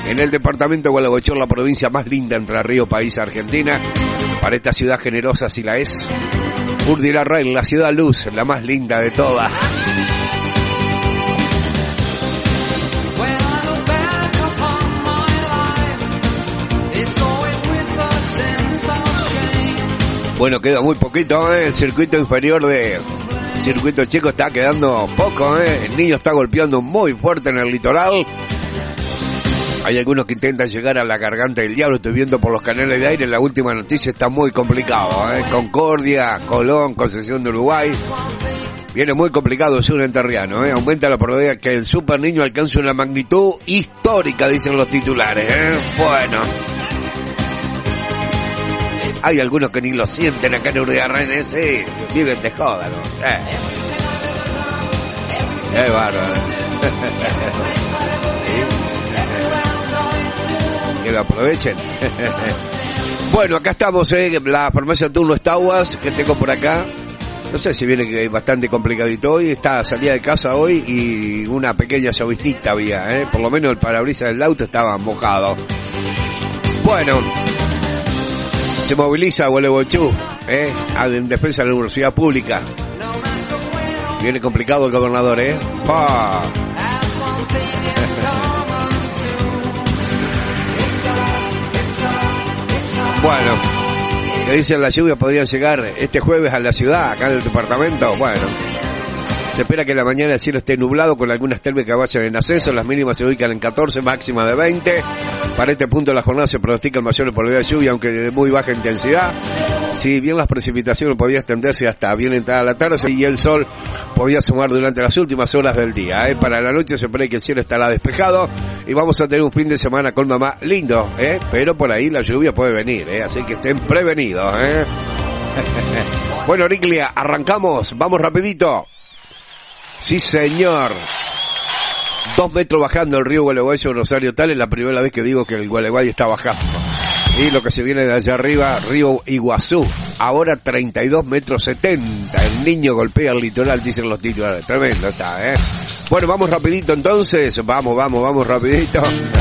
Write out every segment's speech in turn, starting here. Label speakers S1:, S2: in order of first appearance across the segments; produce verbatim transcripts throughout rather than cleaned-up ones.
S1: en el departamento de Gualeguaychú, la provincia más linda Entre Ríos, país Argentina. Para esta ciudad generosa, si la es, Urdilarrain, la ciudad luz, la más linda de todas. Bueno, queda muy poquito, ¿eh? El circuito inferior de circuito chico está quedando poco, ¿eh? El niño está golpeando muy fuerte en el litoral. Hay algunos que intentan llegar a la garganta del diablo. Estoy viendo por los canales de aire. La última noticia está muy complicado, ¿eh? Concordia, Colón, Concepción de Uruguay. Viene muy complicado el sur enterriano, ¿eh? Aumenta la probabilidad que el super niño alcance una magnitud histórica, dicen los titulares, ¿eh? Bueno. Hay algunos que ni lo sienten acá en Urdiarrain, sí, viven de joda, ¿no? Eh. Qué bárbaro. Que lo aprovechen. Bueno, acá estamos, ¿eh? La farmacia Turno Estaguas, que tengo por acá. No sé si viene bastante complicadito hoy. Está salida de casa hoy y una pequeña lloviznita había, ¿eh? Por lo menos el parabrisas del auto estaba mojado. Bueno. Se moviliza Gualeguaychú, ¿eh? En defensa de la universidad pública. Viene complicado el gobernador, ¿eh? ¡Oh! Bueno, que dicen las lluvias podrían llegar este jueves a la ciudad, acá en el departamento. Bueno, se espera que en la mañana el cielo esté nublado con algunas térmicas que vayan en ascenso. Las mínimas se ubican en catorce, máxima de veinte. Para este punto de la jornada se pronostican mayores probabilidades de lluvia, aunque de muy baja intensidad. Si bien las precipitaciones podían extenderse hasta bien entrada la tarde y el sol podía sumar durante las últimas horas del día, ¿eh? Para la noche se espera que el cielo estará despejado y vamos a tener un fin de semana con mamá lindo, ¿eh? Pero por ahí la lluvia puede venir, ¿eh? Así que estén prevenidos, ¿eh? Bueno, Riclia, arrancamos, vamos rapidito. Sí, señor. Dos metros bajando el río Gualeguay sobre Rosario Tal. Es la primera vez que digo que el Gualeguay está bajando. Y lo que se viene de allá arriba, río Iguazú. Ahora treinta y dos metros setenta. El niño golpea el litoral, dicen los titulares. Tremendo está, ¿eh? Bueno, vamos rapidito entonces. Vamos, vamos, vamos rapidito.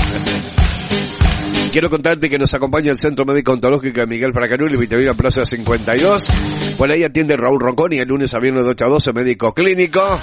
S1: Quiero contarte que nos acompaña el Centro Médico Ontológico de Miguel Fracanuli, Vitavina Plaza cincuenta y dos. Por ahí atiende Raúl Ronconi, el lunes a viernes de ocho a doce, médico clínico.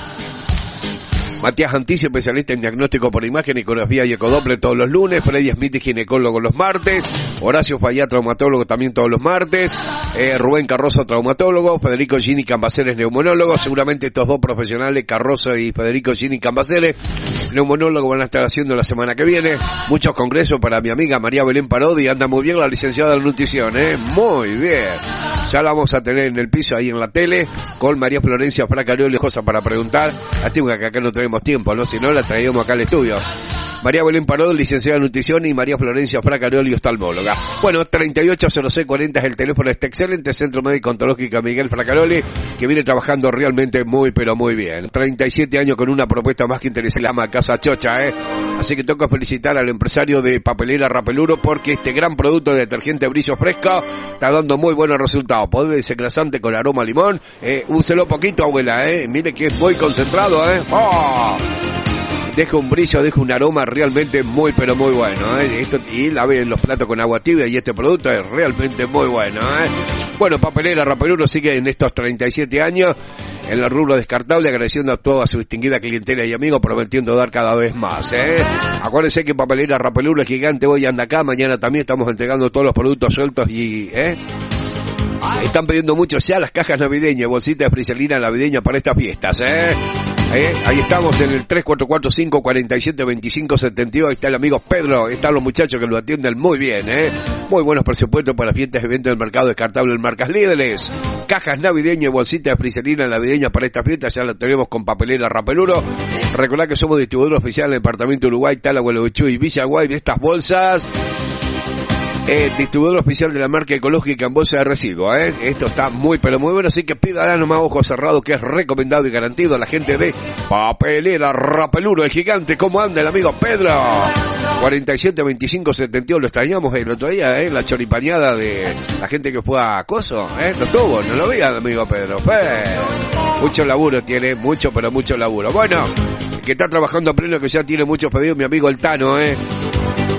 S1: Matías Antici, especialista en diagnóstico por imagen, ecografía y ecodoppler todos los lunes. Freddy Smith, ginecólogo los martes. Horacio Fallá, traumatólogo también todos los martes. Eh, Rubén Carrozo, traumatólogo. Federico Gini Cambaceres, neumonólogo. Seguramente estos dos profesionales, Carrozo y Federico Gini Cambaceres, neumonólogo, van a estar haciendo la semana que viene. Muchos congresos para mi amiga María Belén Parodi. Anda muy bien la licenciada de nutrición, ¿eh? Muy bien. Ya la vamos a tener en el piso ahí en la tele con María Florencia Fracarioli, cosas para preguntar. Lástima que acá no tenemos tiempo, ¿no? Si no, la traíamos acá al estudio. María Belén Parodi, licenciada en nutrición, y María Florencia Fracarioli, oftalmóloga. Bueno, treinta y ocho cero seis cuarenta es el teléfono de este excelente Centro Médico Ontológico Miguel Fracarioli, que viene trabajando realmente muy, pero muy bien. treinta y siete años con una propuesta más que interesante, la Casa Chocha, ¿eh? Así que toca felicitar al empresario de Papelera Rapeluro porque este gran producto de detergente Brillo Fresco está dando muy buenos resultados. Poder desengrasante con aroma a limón. Eh, úselo poquito, abuela, ¿eh? Mire que es muy concentrado, ¿eh? ¡Oh! Deja un brillo, deja un aroma realmente muy, pero muy bueno, ¿eh? Esto, y lave en los platos con agua tibia y este producto es realmente muy bueno, ¿eh? Bueno, Papelera Rapeluro sigue en estos treinta y siete años en el rubro descartable, agradeciendo a toda su distinguida clientela y amigos, prometiendo dar cada vez más, ¿eh? Acuérdense que Papelera Rapeluro es gigante, hoy anda acá, mañana también estamos entregando todos los productos sueltos y, ¿eh? Están pidiendo mucho ya las cajas navideñas, bolsitas de friselina navideña para estas fiestas, ¿eh? ¿eh? Ahí estamos en el tres cuatro cuatro cinco cuatro siete dos cinco siete dos, ahí está el amigo Pedro, están los muchachos que lo atienden muy bien, ¿eh? Muy buenos presupuestos para fiestas y eventos del mercado descartable en marcas líderes. Cajas navideñas y bolsitas de friselina navideña para estas fiestas, ya la tenemos con Papelera Rapeluro. Recordad que somos distribuidor oficial en el departamento de Uruguay, Tala, Gualeguaychú y Villaguay de estas bolsas. Eh, distribuidor oficial de la marca ecológica en bolsa de residuos, ¿eh? Esto está muy pero muy bueno, así que pídala nomás ojos cerrados, que es recomendado y garantido a la gente de Papelera Rapeluro, el gigante. ¿Cómo anda el amigo Pedro? cuarenta y siete veinticinco setenta y uno, lo extrañamos el otro día, ¿eh? La choripañada de la gente que fue a Acoso, ¿eh? Lo tuvo, no lo veía el amigo Pedro. Pues, mucho laburo tiene, mucho pero mucho laburo. Bueno, que está trabajando a pleno, que ya tiene muchos pedidos, mi amigo el Tano, ¿eh?